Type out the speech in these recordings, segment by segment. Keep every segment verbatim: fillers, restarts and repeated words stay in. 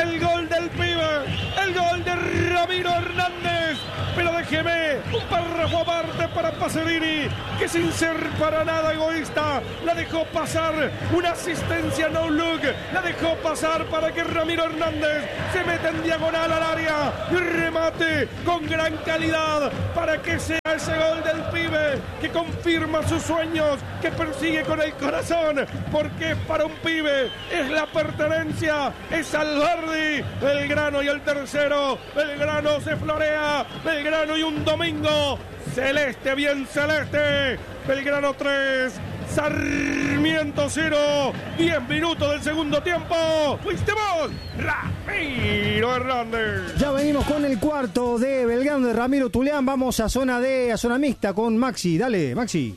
el gol del pibe, el gol de Ramiro Hernández. Pero déjeme un párrafo aparte para Pacerini, que sin ser para nada egoísta, la dejó pasar. Una asistencia no look, la dejó pasar para que Ramiro Hernández se meta en diagonal al área y remate con gran calidad para que sea ese gol del pibe que confirma sus sueños, que persigue con el corazón, porque para un pibe es la pertenencia, es Alberdi. Belgrano y el tercero, Belgrano se florea, Belgrano y un domingo celeste, bien celeste. Belgrano tres, Sarmiento cero, diez minutos del segundo tiempo. Fuiste vos, Ramiro Hernández. Ya venimos con el cuarto de Belgrano de Ramiro Tuleán. Vamos a zona D, a zona mixta con Maxi. Dale, Maxi.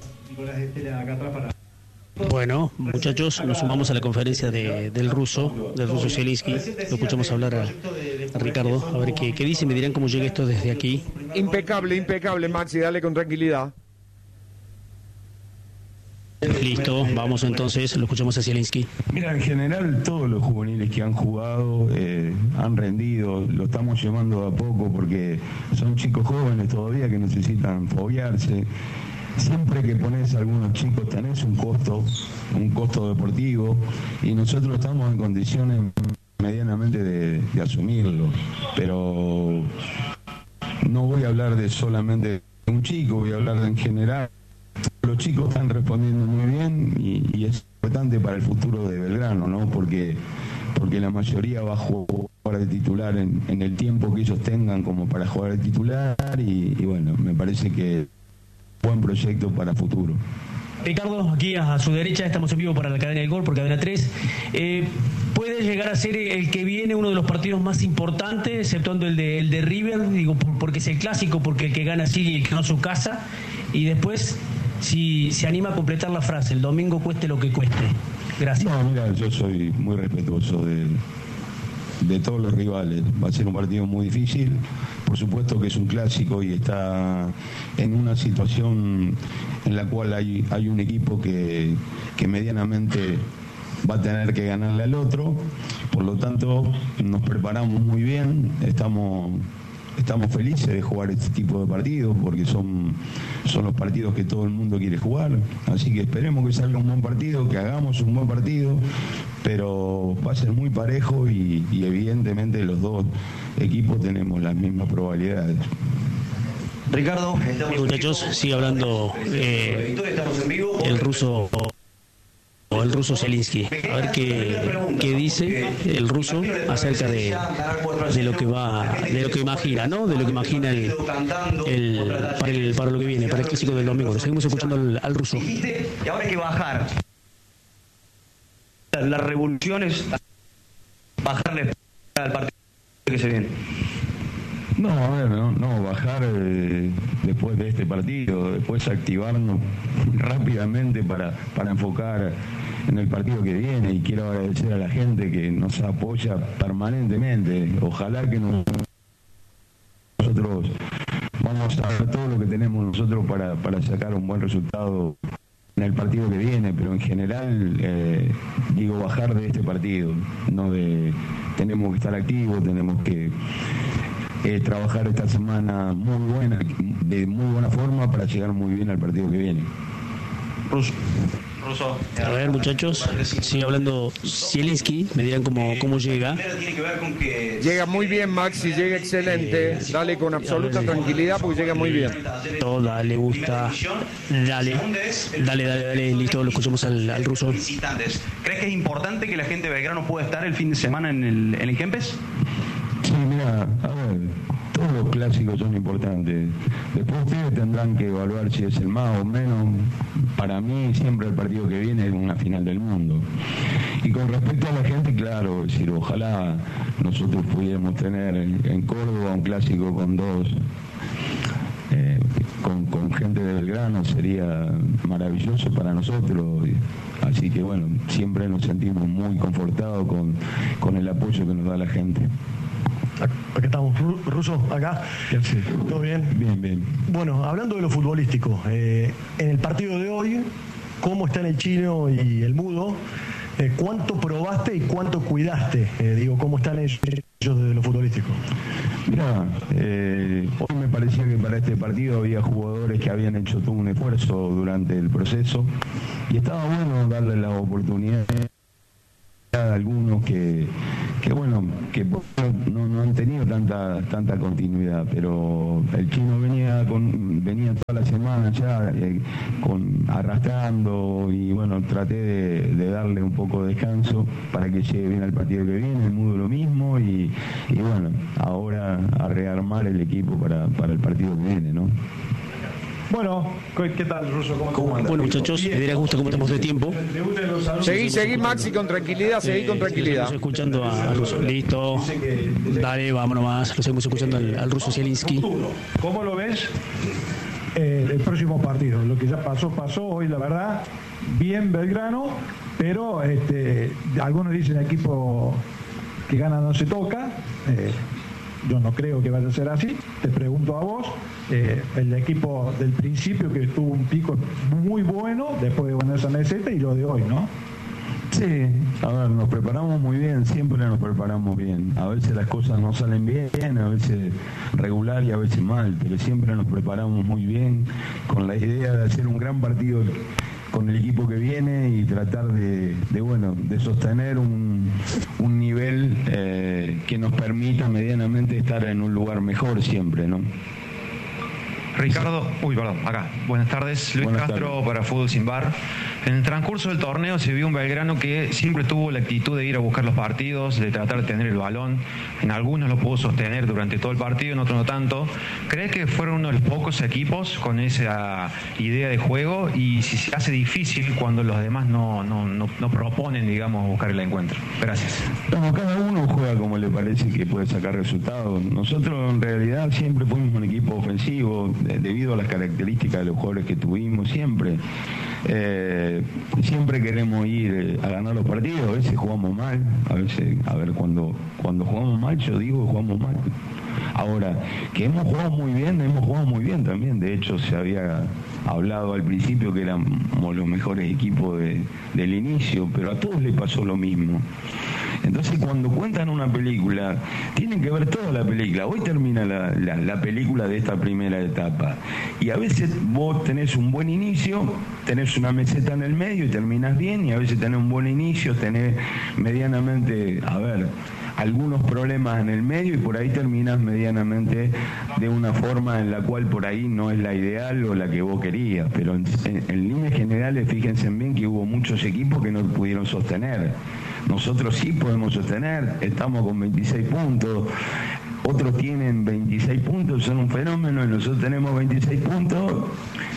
Bueno, muchachos, nos sumamos a la conferencia de, del ruso, del ruso Zielinski. Lo escuchamos hablar a, a Ricardo, a ver qué, qué dice. Me dirán cómo llega esto desde aquí. Impecable, impecable, Maxi, dale con tranquilidad. Listo, vamos entonces, lo escuchamos a Zielinski. Mira, en general todos los juveniles que han jugado eh, han rendido, lo estamos llevando a poco porque son chicos jóvenes todavía que necesitan foguearse. Siempre que pones a algunos chicos tenés un costo, un costo deportivo, y nosotros estamos en condiciones medianamente de, de asumirlo, pero no voy a hablar de solamente de un chico, voy a hablar de en general. Los chicos están respondiendo muy bien y, y es importante para el futuro de Belgrano, ¿no? Porque, porque la mayoría va a jugar de titular en, en el tiempo que ellos tengan como para jugar de titular y, y bueno, me parece que buen proyecto para futuro. Ricardo, aquí a su derecha, estamos en vivo para la cadena del gol por Cadena tres. Eh, ¿Puede llegar a ser el que viene uno de los partidos más importantes, exceptuando el de, el de River? Digo, porque es el clásico, porque el que gana sigue y el que no su casa. Y después, si se anima a completar la frase, el domingo cueste lo que cueste. Gracias. No, mira, yo soy muy respetuoso de, de todos los rivales. Va a ser un partido muy difícil. Por supuesto que es un clásico y está en una situación en la cual hay, hay un equipo que, que medianamente va a tener que ganarle al otro. Por lo tanto, nos preparamos muy bien, estamos, estamos felices de jugar este tipo de partidos porque son, son los partidos que todo el mundo quiere jugar. Así que esperemos que salga un buen partido, que hagamos un buen partido, pero va a ser muy parejo y, y evidentemente los dos equipos tenemos las mismas probabilidades. Ricardo, muchachos, sigue hablando eh, el ruso el ruso Zielinski. A ver qué, qué dice el ruso acerca de, de lo que va, de lo que imagina, ¿no? De lo que imagina el, el, para, el para lo que viene, para el clásico del domingo. Seguimos escuchando al, al ruso. Y ahora hay que bajar. Las revoluciones, bajarle al partido que se viene. No, a ver, no, no bajar eh, después de este partido, después activarnos rápidamente para, para enfocar en el partido que viene, y quiero agradecer a la gente que nos apoya permanentemente. Ojalá que nos, nosotros vamos a hacer todo lo que tenemos nosotros para, para sacar un buen resultado en el partido que viene, pero en general eh, digo bajar de este partido, no de tenemos que estar activos, tenemos que eh, trabajar esta semana muy buena, de muy buena forma para llegar muy bien al partido que viene. Ruso. Ruso. A ver, muchachos, sigue hablando Zielinski, me dirán cómo, cómo llega. Llega muy bien, Maxi, llega excelente. Dale con absoluta tranquilidad porque llega muy bien. Toda le gusta. Dale, dale, dale, dale, listo, lo escuchamos al, al ruso. ¿Crees que es importante que la gente de Belgrano pueda estar el fin de semana en el, en el Kempes? Sí, mira, a ver, todos los clásicos son importantes. Después ustedes tendrán que evaluar si es el más o menos. Para mí siempre el partido que viene es una final del mundo. Y con respecto a la gente, claro, es decir, ojalá nosotros pudiéramos tener en, en Córdoba un clásico con dos, eh, con, con gente de Belgrano, sería maravilloso para nosotros. Así que bueno, siempre nos sentimos muy confortados con, con el apoyo que nos da la gente. Acá estamos, Ruso, acá. ¿Todo bien? Bien, bien. Bueno, hablando de lo futbolístico, eh, en el partido de hoy, ¿cómo están el Chino y el Mudo? Eh, ¿Cuánto probaste y cuánto cuidaste? Eh, digo, ¿cómo están ellos, ellos desde lo futbolístico? Mira, eh, hoy me parecía que para este partido había jugadores que habían hecho todo un esfuerzo durante el proceso y estaba bueno darle la oportunidad a algunos que, que bueno, que no, no han tenido tanta tanta continuidad, pero el chino venía con venía toda la semana ya eh, con arrastrando y bueno, traté de, de darle un poco de descanso para que llegue bien al partido que viene, el Mudo lo mismo y, y bueno, ahora a rearmar el equipo para, para el partido que viene, ¿no? Bueno, ¿qué tal, Russo? ¿Cómo, ¿Cómo bueno, muchachos, me diera gusto cómo estamos de tiempo. Seguí, seguí, Maxi, con tranquilidad, seguí con tranquilidad. Estamos escuchando al Ruso. Listo. Dale, vámonos más. Lo seguimos escuchando al, al Ruso Zielinski. ¿Cómo lo ves? Eh, el próximo partido. Lo que ya pasó, pasó. Hoy, la verdad, bien Belgrano, pero este, algunos dicen equipo que gana no se toca. Eh, Yo no creo que vaya a ser así. Te pregunto a vos, eh, el equipo del principio que tuvo un pico muy bueno después de Vanessa Meseta y lo de hoy, ¿no? Sí, a ver, nos preparamos muy bien, siempre nos preparamos bien. A veces las cosas no salen bien, a veces regular y a veces mal, pero siempre nos preparamos muy bien con la idea de hacer un gran partido con el equipo que viene y tratar de, de bueno, de sostener un, un nivel eh, que nos permita medianamente estar en un lugar mejor siempre, ¿no? Ricardo, uy, perdón, acá. Buenas tardes, Luis Buenas Castro tardes. para Fútbol Sin Bar. En el transcurso del torneo se vio un Belgrano que siempre tuvo la actitud de ir a buscar los partidos, de tratar de tener el balón. En algunos lo pudo sostener durante todo el partido, en otros no tanto. ¿Crees que fueron uno de los pocos equipos con esa idea de juego? Y si se hace difícil cuando los demás no, no, no, no proponen, digamos, buscar el encuentro. Gracias. No, cada uno juega como le parece que puede sacar resultados. Nosotros en realidad siempre fuimos un equipo ofensivo, de, debido a las características de los jugadores que tuvimos siempre. Eh, siempre queremos ir eh, a ganar los partidos, a veces jugamos mal, a veces, a ver, cuando, cuando jugamos mal, yo digo que jugamos mal. Ahora, que hemos jugado muy bien, hemos jugado muy bien también. De hecho, se había hablado al principio que éramos los mejores equipos de, del inicio, pero a todos les pasó lo mismo. Entonces, cuando cuentan una película, tienen que ver toda la película. Hoy termina la, la, la película de esta primera etapa. Y a veces vos tenés un buen inicio, tenés una meseta en el medio y terminás bien, y a veces tenés un buen inicio, tenés medianamente, a ver, algunos problemas en el medio y por ahí terminas medianamente de una forma en la cual por ahí no es la ideal o la que vos querías, pero en, en, en líneas generales fíjense bien que hubo muchos equipos que no pudieron sostener. Nosotros sí podemos sostener, estamos con veintiséis puntos, otros tienen veintiséis puntos, son un fenómeno y nosotros tenemos veintiséis puntos.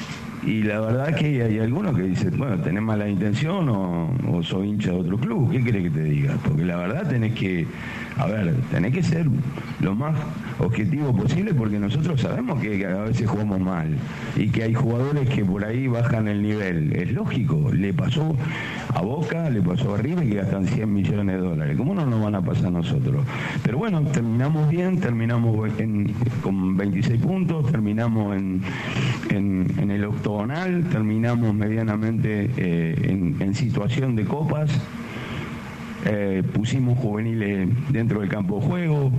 Y la verdad que hay algunos que dicen, bueno, ¿tenés mala intención o, o sos hincha de otro club? ¿Qué querés que te diga? Porque la verdad tenés que, a ver, tenés que ser lo más objetivo posible porque nosotros sabemos que a veces jugamos mal y que hay jugadores que por ahí bajan el nivel. Es lógico, le pasó a Boca, le pasó a River que gastan cien millones de dólares. ¿Cómo no nos van a pasar a nosotros? Pero bueno, terminamos bien, terminamos en, con veintiséis puntos, terminamos en, en, en el octogonal, terminamos medianamente eh, en, en situación de copas. Eh, pusimos juveniles dentro del campo de juego.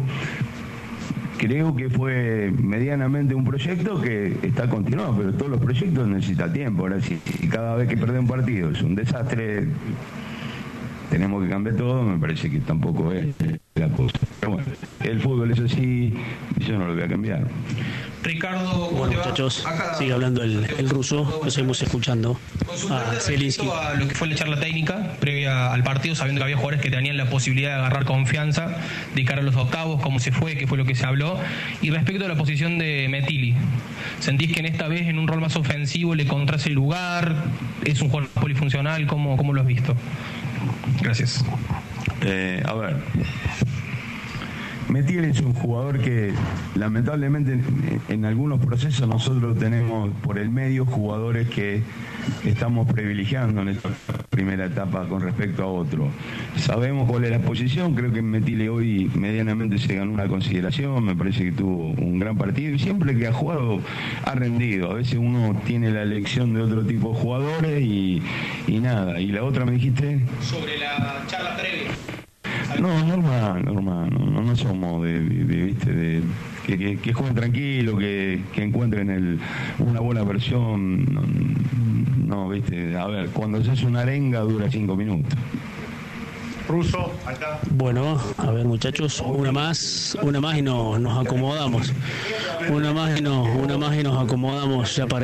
Creo que fue medianamente un proyecto que está continuado, pero todos los proyectos necesitan tiempo. Ahora sí, si cada vez que perdemos un partido es un desastre, tenemos que cambiar todo, me parece que tampoco es la cosa. Pero bueno, el fútbol es así y yo no lo voy a cambiar. Ricardo, bueno, muchachos, sigue hablando el, el ruso, lo seguimos escuchando a Zielinski. A lo que fue la charla técnica previa al partido, sabiendo que había jugadores que tenían la posibilidad de agarrar confianza de cara a los octavos, cómo se fue, qué fue lo que se habló. Y respecto a la posición de Metilli, ¿sentís que en esta vez en un rol más ofensivo le encontrás el lugar? ¿Es un jugador polifuncional? ¿Cómo, cómo lo has visto? Gracias. Eh, a ver, Metiel es un jugador que lamentablemente en, en algunos procesos nosotros tenemos por el medio jugadores que estamos privilegiando en esta primera etapa con respecto a otro. Sabemos cuál es la posición, creo que Metiel hoy medianamente se ganó una consideración, me parece que tuvo un gran partido y siempre que ha jugado ha rendido. A veces uno tiene la elección de otro tipo de jugadores y, y nada. Y la otra me dijiste... Sobre la charla previa. No, normal, normal, no, no somos de, de, de, ¿viste? de que, que, que jueguen tranquilo, que, que encuentren el, una buena versión, no, no, viste, a ver, cuando se hace una arenga dura cinco minutos. Russo, acá. Bueno, a ver muchachos, una más, una más y no, nos acomodamos, una más y no, una más y nos acomodamos ya para